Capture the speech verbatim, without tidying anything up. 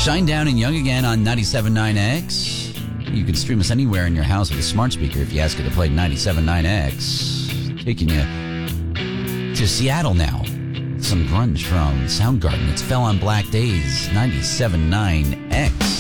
Shinedown and Young Again on ninety-seven point nine X. You can stream us anywhere in your house with a smart speaker if you ask it to play ninety-seven point nine X. Taking you to Seattle now. Some grunge from Soundgarden. It's Fell on Black Days, ninety-seven point nine X.